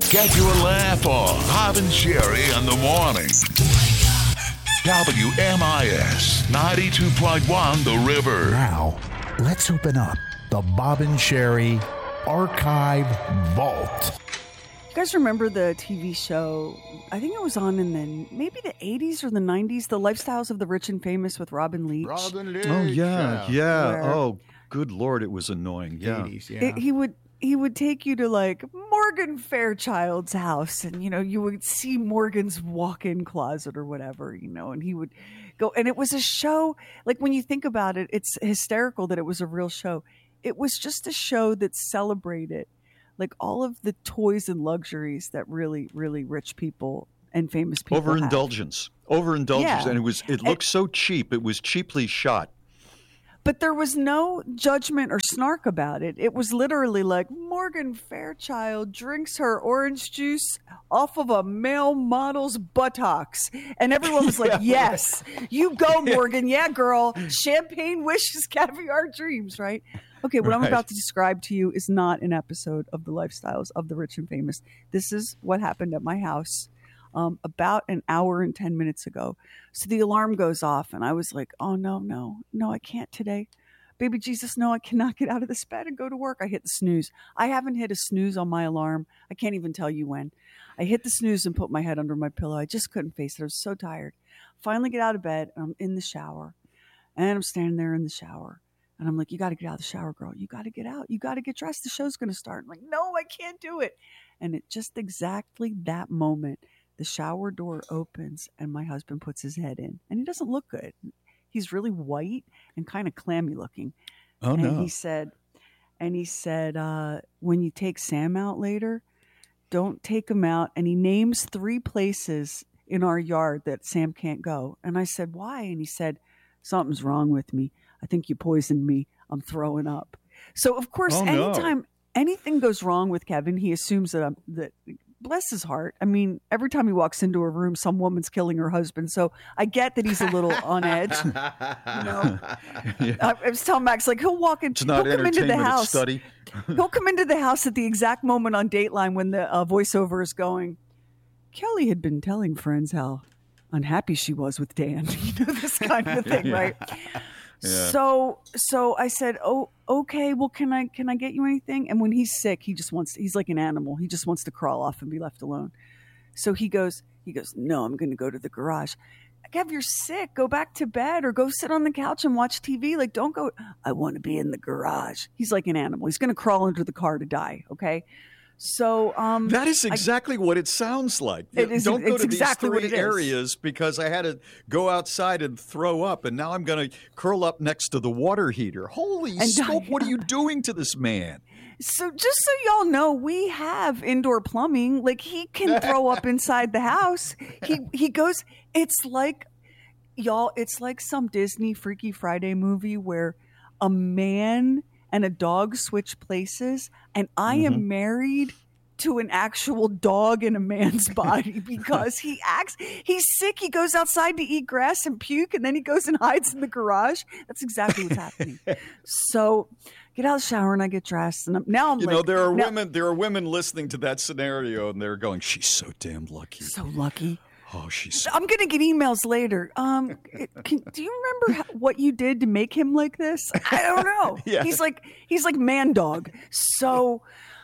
Get your laugh on. Bob and Sherry in the morning. WMIS 92.1 The River. Now, let's open up the Bob and Sherry Archive Vault. You guys remember the TV show? I think it was on in maybe the 80s or the 90s, The Lifestyles of the Rich and Famous with Robin Leach. Oh, yeah. Where- Oh, good Lord, it was annoying. Yeah. 80s, yeah. He would take you to like Morgan Fairchild's house, and you would see Morgan's walk-in closet or whatever, and he would go, and it was a show. Like, when you think about it, it's hysterical that it was a real show. It was just a show that celebrated like all of the toys and luxuries that really, really rich people and famous people have. Overindulgence, Yeah. and it looked so cheap. It was cheaply shot. But there was no judgment or snark about it. It was literally like, Morgan Fairchild drinks her orange juice off of a male model's buttocks. And everyone was like, yes, you go, Morgan. Yeah, girl. Champagne wishes, caviar dreams, right? Okay, what I'm about to describe to you is not an episode of The Lifestyles of the Rich and Famous. This is what happened at my house about an hour and 10 minutes ago. So the alarm goes off, and I was like, oh, no, I can't today. Baby Jesus, no, I cannot get out of this bed and go to work. I hit the snooze. I haven't hit a snooze on my alarm. I can't even tell you when. I hit the snooze and put my head under my pillow. I just couldn't face it. I was so tired. Finally get out of bed, and I'm in the shower. And I'm standing there in the shower. And I'm like, you got to get out of the shower, girl. You got to get out. You got to get dressed. The show's going to start. I'm like, no, I can't do it. And at just exactly that moment, the shower door opens and my husband puts his head in. And he doesn't look good. He's really white and kind of clammy looking. Oh, and no. He said, when you take Sam out later, don't take him out. And he names 3 places in our yard that Sam can't go. And I said, why? And he said, something's wrong with me. I think you poisoned me. I'm throwing up. So, of course, anytime anything goes wrong with Kevin, he assumes that bless his heart. I mean, every time he walks into a room, some woman's killing her husband. So I get that he's a little on edge. I was telling Max, like, he'll walk in, It's not he'll come into the entertainment, it's house. study. He'll come into the house at the exact moment on Dateline when the voiceover is going, Kelly had been telling friends how unhappy she was with Dan. This kind of thing, right? Yeah. So I said, oh, okay, well, can I get you anything? And when he's sick, he's like an animal. He just wants to crawl off and be left alone. So he goes, no, I'm going to go to the garage. Kev, you're sick. Go back to bed or go sit on the couch and watch TV. Like, don't go. I want to be in the garage. He's like an animal. He's going to crawl under the car to die. Okay. So that is exactly what it sounds like. It is. Don't go It's to these exactly what 3 it is. areas because I had to go outside and throw up, and now I'm going to curl up next to the water heater. Holy smoke! What are you doing to this man? So just so y'all know, we have indoor plumbing. Like, he can throw up inside the house. He goes. It's like, y'all. It's like some Disney Freaky Friday movie where a man and a dog switch places, and I am married to an actual dog in a man's body because he's sick. He goes outside to eat grass and puke, and then he goes and hides in the garage. That's exactly what's happening. So get out of the shower and I get dressed, and now I'm there are women listening to that scenario, and they're going, "She's so damn lucky." So lucky. Oh, she's. So I'm gonna get emails later. Do you remember what you did to make him like this? I don't know. Yeah. He's like man dog. So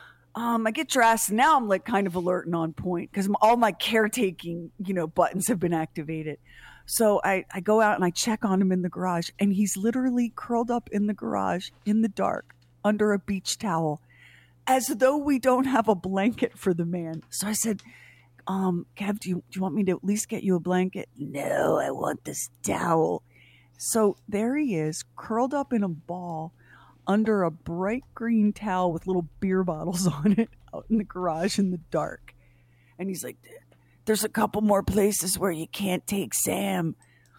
I get dressed. And now I'm like kind of alert and on point because all my caretaking buttons have been activated. So I go out and I check on him in the garage, and he's literally curled up in the garage in the dark under a beach towel, as though we don't have a blanket for the man. So I said, Kev, do you want me to at least get you a blanket? No, I want this towel. So there he is, curled up in a ball under a bright green towel with little beer bottles on it out in the garage in the dark. And he's like, there's a couple more places where you can't take Sam.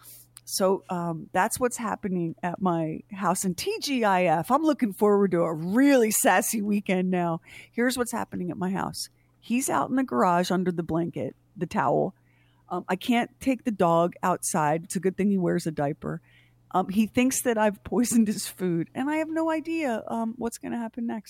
So that's what's happening at my house. And TGIF, I'm looking forward to a really sassy weekend now. Here's what's happening at my house. He's out in the garage under the blanket, the towel. I can't take the dog outside. It's a good thing he wears a diaper. He thinks that I've poisoned his food, and I have no idea what's going to happen next.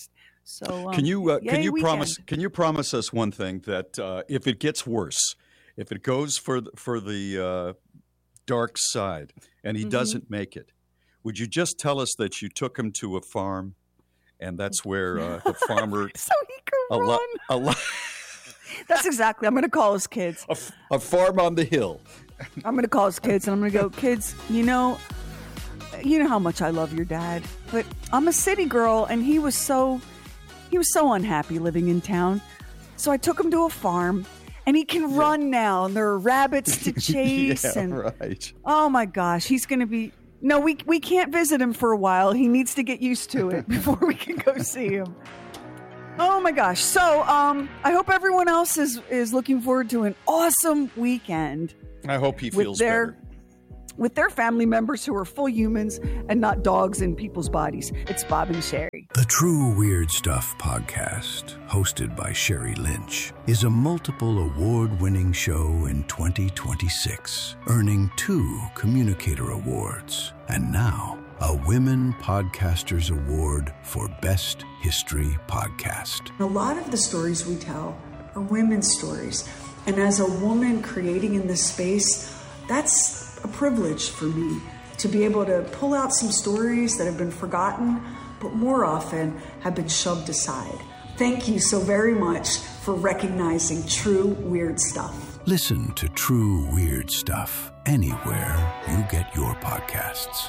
So can you weekend. promise us one thing, that if it gets worse, if it goes for the dark side and he doesn't make it, would you just tell us that you took him to a farm, and that's where the farmer so he can run. That's exactly. I'm going to call his kids. A farm on the hill. I'm going to call his kids, and I'm going to go, kids, you know how much I love your dad, but I'm a city girl, and he was so unhappy living in town. So I took him to a farm, and he can run now, and there are rabbits to chase. Right. Oh my gosh, he's going to be. No, we can't visit him for a while. He needs to get used to it before we can go see him. Oh my gosh. So I hope everyone else is looking forward to an awesome weekend. I hope he feels better. With their family members who are full humans and not dogs in people's bodies. It's Bob and Sherry. The True Weird Stuff podcast, hosted by Sherry Lynch, is a multiple award-winning show in 2026, earning 2 Communicator Awards, and now a Women Podcasters Award for Best History Podcast. A lot of the stories we tell are women's stories. And as a woman creating in this space, that's a privilege for me to be able to pull out some stories that have been forgotten, but more often have been shoved aside. Thank you so very much for recognizing True Weird Stuff. Listen to True Weird Stuff anywhere you get your podcasts.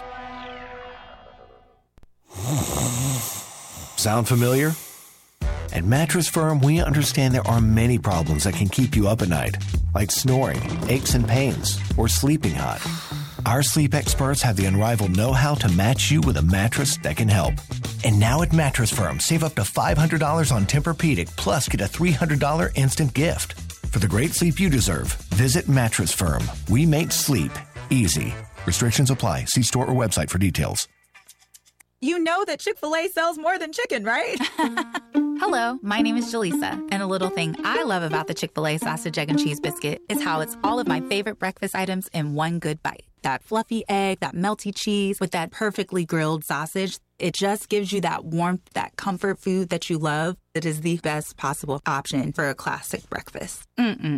Sound familiar? At Mattress Firm, we understand there are many problems that can keep you up at night, like snoring, aches and pains, or sleeping hot. Our sleep experts have the unrivaled know-how to match you with a mattress that can help. And now at Mattress Firm, save up to $500 on Tempur-Pedic, plus get a $300 instant gift. For the great sleep you deserve, visit Mattress Firm. We make sleep easy. Restrictions apply. See store or website for details. You know that Chick-fil-A sells more than chicken, right? Hello, my name is Jaleesa, and a little thing I love about the Chick-fil-A sausage, egg, and cheese biscuit is how it's all of my favorite breakfast items in one good bite. That fluffy egg, that melty cheese with that perfectly grilled sausage. It just gives you that warmth, that comfort food that you love. It is the best possible option for a classic breakfast.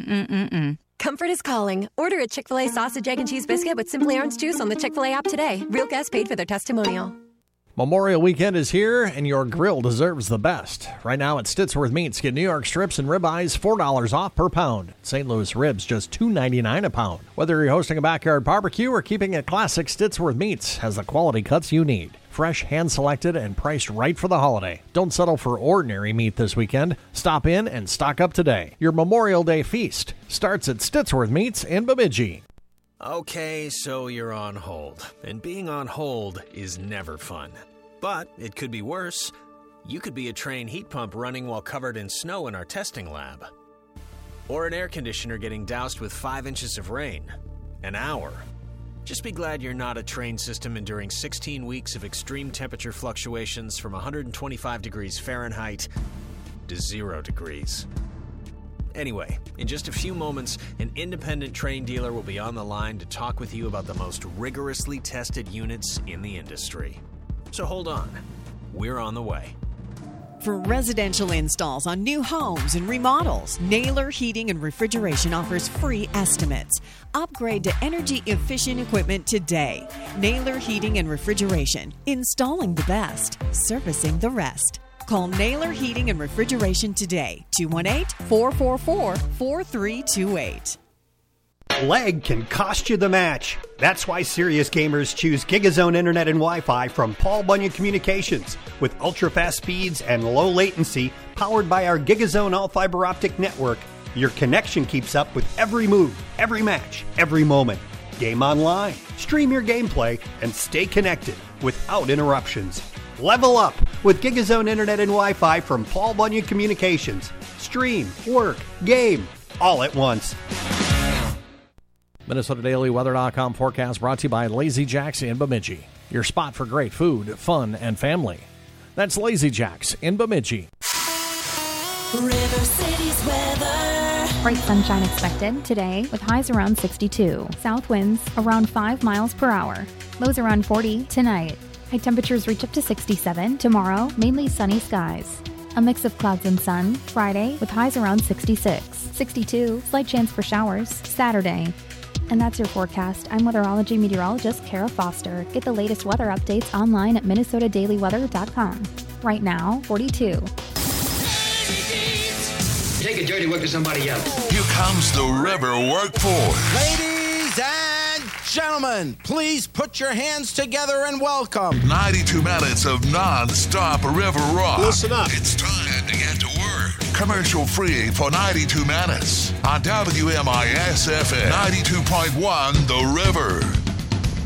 Comfort is calling. Order a Chick-fil-A sausage, egg, and cheese biscuit with Simply Orange Juice on the Chick-fil-A app today. Real guests paid for their testimonial. Memorial weekend is here, and your grill deserves the best. Right now at Stittsworth Meats, get New York strips and ribeyes $4 off per pound. St. Louis ribs just $2.99 a pound. Whether you're hosting a backyard barbecue or keeping it classic, Stittsworth Meats has the quality cuts you need. Fresh, hand-selected, and priced right for the holiday. Don't settle for ordinary meat this weekend. Stop in and stock up today. Your Memorial Day feast starts at Stittsworth Meats in Bemidji. Okay, so you're on hold. And being on hold is never fun. But it could be worse. You could be a Trane heat pump running while covered in snow in our testing lab. Or an air conditioner getting doused with 5 inches of rain. An hour. Just be glad you're not a Trane system enduring 16 weeks of extreme temperature fluctuations from 125 degrees Fahrenheit to 0 degrees. Anyway, in just a few moments, an independent Trane dealer will be on the line to talk with you about the most rigorously tested units in the industry. So hold on. We're on the way. For residential installs on new homes and remodels, Naylor Heating and Refrigeration offers free estimates. Upgrade to energy-efficient equipment today. Naylor Heating and Refrigeration. Installing the best. Servicing the rest. Call Naylor Heating and Refrigeration today. 218-444-4328. Lag can cost you the match. That's why serious gamers choose GigaZone Internet and Wi-Fi from Paul Bunyan Communications. With ultra-fast speeds and low latency, powered by our GigaZone all-fiber optic network, your connection keeps up with every move, every match, every moment. Game online, stream your gameplay, and stay connected without interruptions. Level up with GigaZone Internet and Wi-Fi from Paul Bunyan Communications. Stream, work, game, all at once. MinnesotaDailyWeather.com forecast brought to you by Lazy Jacks in Bemidji. Your spot for great food, fun, and family. That's Lazy Jacks in Bemidji. River City's weather. Bright sunshine expected today with highs around 62. South winds around 5 miles per hour. Lows around 40 tonight. High temperatures reach up to 67 tomorrow, mainly sunny skies. a mix of clouds and sun. Friday, with highs around 66. 62, slight chance for showers. Saturday. And that's your forecast. I'm weatherology meteorologist Kara Foster. Get the latest weather updates online at minnesotadailyweather.com. Right now, 42. Take a dirty work to somebody else. Here comes the River Workforce. Ladies and gentlemen, please put your hands together and welcome 92 minutes of non-stop river rock. Listen up. It's time to get to work. Commercial free for 92 minutes on WMIS FM 92.1 The River.